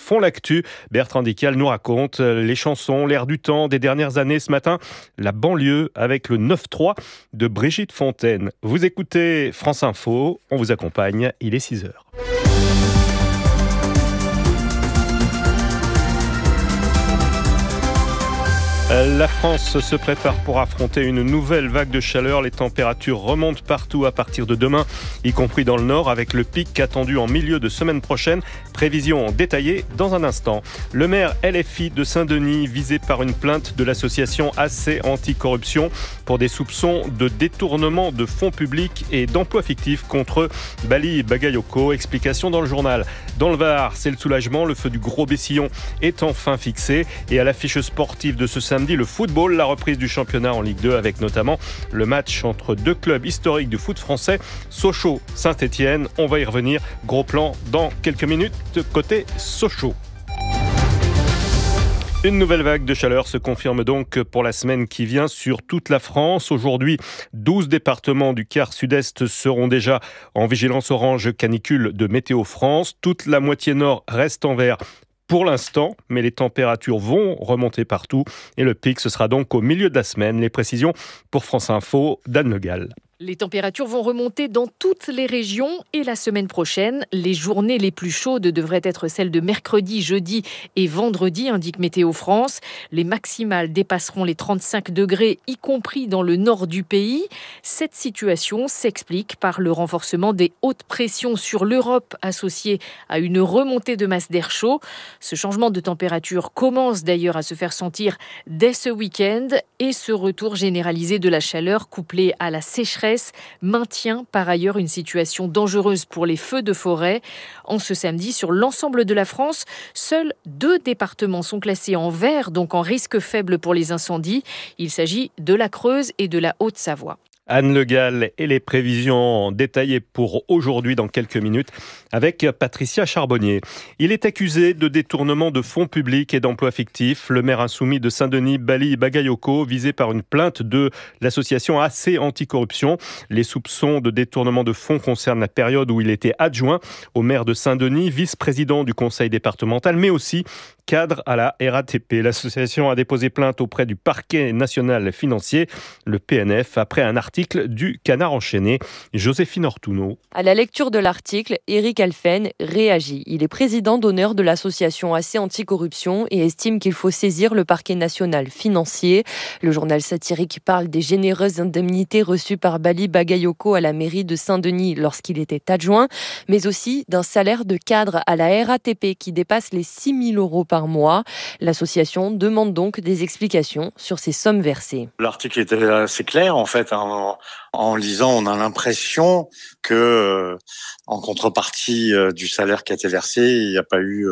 font l'actu. Bertrand Dical nous raconte les chansons, l'air du temps des dernières années. Ce matin, la banlieue avec le 9-3 de Brigitte Fontaine. Vous écoutez France Info, on vous accompagne, il est 6h. La France se prépare pour affronter une nouvelle vague de chaleur. Les températures remontent partout à partir de demain, y compris dans le nord, avec le pic attendu en milieu de semaine prochaine. Prévision détaillée dans un instant. Le maire LFI de Saint-Denis visé par une plainte de l'association AC Anticorruption pour des soupçons de détournement de fonds publics et d'emplois fictifs contre Bali Bagayoko. Explication dans le journal. Dans le Var, c'est le soulagement. Le feu du Gros Bessillon est enfin fixé. Et à l'affiche sportive de ce samedi, le football, la reprise du championnat en Ligue 2 avec notamment le match entre deux clubs historiques du foot français, Sochaux, Saint-Étienne. On va y revenir. Gros plan dans quelques minutes côté Sochaux. Une nouvelle vague de chaleur se confirme donc pour la semaine qui vient sur toute la France. Aujourd'hui, 12 départements du quart sud-est seront déjà en vigilance orange canicule de Météo France. Toute la moitié nord reste en vert pour l'instant, mais les températures vont remonter partout et le pic, ce sera donc au milieu de la semaine. Les précisions pour France Info, Dan Le Gall. Les températures vont remonter dans toutes les régions et la semaine prochaine, les journées les plus chaudes devraient être celles de mercredi, jeudi et vendredi, indique Météo France. Les maximales dépasseront les 35 degrés, y compris dans le nord du pays. Cette situation s'explique par le renforcement des hautes pressions sur l'Europe associées à une remontée de masse d'air chaud. Ce changement de température commence d'ailleurs à se faire sentir dès ce week-end et ce retour généralisé de la chaleur couplé à la sécheresse maintient par ailleurs une situation dangereuse pour les feux de forêt. En ce samedi, sur l'ensemble de la France, seuls 2 départements sont classés en vert, donc en risque faible pour les incendies. Il s'agit de la Creuse et de la Haute-Savoie. Anne Le Gall et les prévisions détaillées pour aujourd'hui dans quelques minutes avec Patricia Charbonnier. Il est accusé de détournement de fonds publics et d'emplois fictifs. Le maire insoumis de Saint-Denis, Bali Bagayoko, visé par une plainte de l'association AC Anticorruption. Les soupçons de détournement de fonds concernent la période où il était adjoint au maire de Saint-Denis, vice-président du conseil départemental, mais aussi cadre à la RATP. L'association a déposé plainte auprès du parquet national financier, le PNF, après un article du Canard enchaîné. Joséphine Ortuno. À la lecture de l'article, Eric Alphen réagit. Il est président d'honneur de l'association AC Anticorruption et estime qu'il faut saisir le parquet national financier. Le journal satirique parle des généreuses indemnités reçues par Bali Bagayoko à la mairie de Saint-Denis lorsqu'il était adjoint, mais aussi d'un salaire de cadre à la RATP qui dépasse les 6 000 € par mois. L'association demande donc des explications sur ces sommes versées. L'article était assez clair en fait. En lisant, on a l'impression que, en contrepartie du salaire qui a été versé, il n'y a pas eu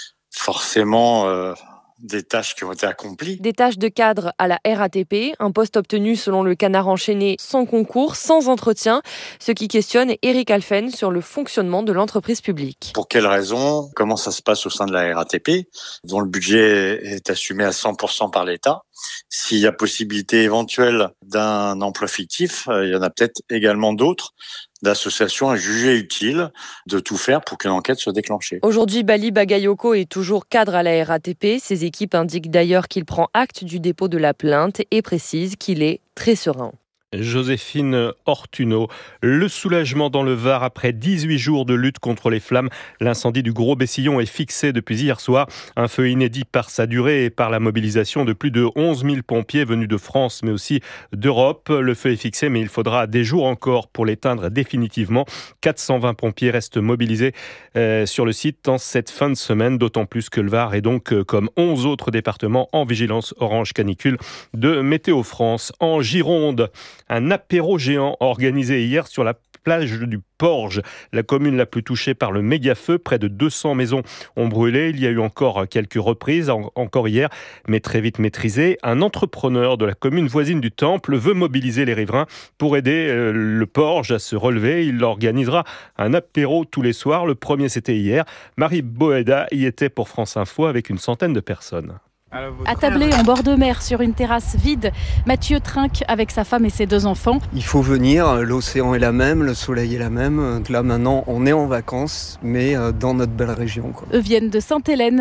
forcément des tâches qui ont été accomplies. Des tâches de cadre à la RATP, un poste obtenu selon le Canard enchaîné sans concours, sans entretien, ce qui questionne Eric Alphen sur le fonctionnement de l'entreprise publique. Pour quelles raisons ? Comment ça se passe au sein de la RATP, dont le budget est assumé à 100% par l'État ? S'il y a possibilité éventuelle d'un emploi fictif, il y en a peut-être également d'autres d'associations à juger utile de tout faire pour qu'une enquête soit déclenchée. Aujourd'hui, Bali Bagayoko est toujours cadre à la RATP. Ses équipes indiquent d'ailleurs qu'il prend acte du dépôt de la plainte et précise qu'il est très serein. Joséphine Ortuno. Le soulagement dans le Var après 18 jours de lutte contre les flammes. L'incendie du Gros Bessillon est fixé depuis hier soir. Un feu inédit par sa durée et par la mobilisation de plus de 11 000 pompiers venus de France mais aussi d'Europe. Le feu est fixé mais il faudra des jours encore pour l'éteindre définitivement. 420 pompiers restent mobilisés sur le site en cette fin de semaine, d'autant plus que le Var est donc comme 11 autres départements en vigilance orange canicule de Météo France. En Gironde, un apéro géant organisé hier sur la plage du Porge, la commune la plus touchée par le méga-feu. Près de 200 maisons ont brûlé. Il y a eu encore quelques reprises, encore hier, mais très vite maîtrisées. Un entrepreneur de la commune voisine du Temple veut mobiliser les riverains pour aider le Porge à se relever. Il organisera un apéro tous les soirs. Le premier, c'était hier. Marie Boeda y était pour France Info avec une centaine de personnes. Attablé en bord de mer sur une terrasse vide, Mathieu trinque avec sa femme et ses 2 enfants. Il faut venir, l'océan est la même, le soleil est la même. Là maintenant on est en vacances, mais dans notre belle région, quoi. Eux viennent de Sainte-Hélène.